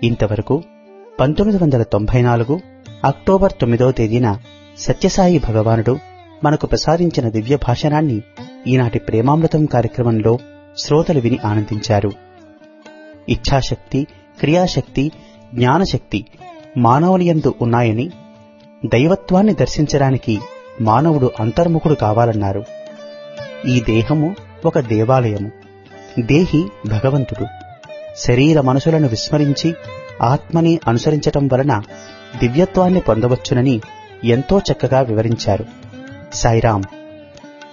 ఇంతవరకు 1994 అక్టోబర్ 9వ తేదీన సత్యసాయి భగవానుడు మనకు ప్రసాదించిన దివ్య భాషణాన్ని ఈనాటి ప్రేమామృతం కార్యక్రమంలో శ్రోతలు విని ఆనందించారు. ఇచ్ఛాశక్తి, క్రియాశక్తి, జ్ఞానశక్తి మానవునియందు ఉన్నాయని, దైవత్వాన్ని దర్శించడానికి మానవుడు అంతర్ముఖుడు కావాలన్నారు. ఈ దేహము ఒక దేవాలయము, దేహి భగవంతుడు. శరీర మనసులను విస్మరించి ఆత్మని అనుసరించటం వలన దివ్యత్వాన్ని పొందవచ్చునని ఎంతో చక్కగా వివరించారు. సాయిరాం.